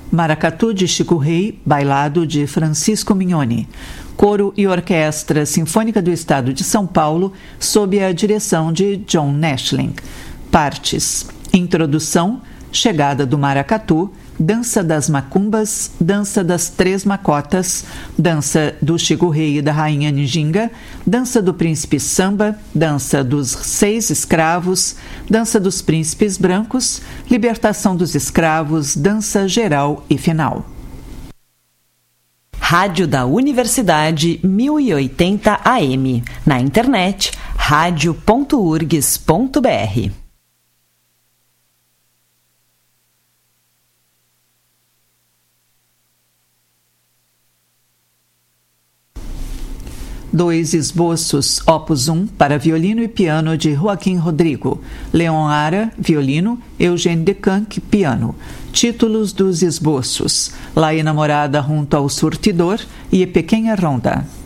Maracatu de Chico Rei, bailado de Francisco Mignoni. Coro e Orquestra Sinfônica do Estado de São Paulo, sob a direção de John Nashling. Partes: Introdução, Chegada do Maracatu, Dança das Macumbas, Dança das Três Macotas, Dança do Chico Rei e da Rainha Njinga, Dança do Príncipe Samba, Dança dos 6 Escravos, Dança dos Príncipes Brancos, Libertação dos Escravos, Dança Geral e Final. Rádio da Universidade 1080 AM. Na internet, radio.urgs.br. Dois esboços, opus 1, para violino e piano de Joaquim Rodrigo. Leon Ara, violino, Eugène Decanque, piano. Títulos dos esboços: La Enamorada junto ao Surtidor e Pequena Ronda.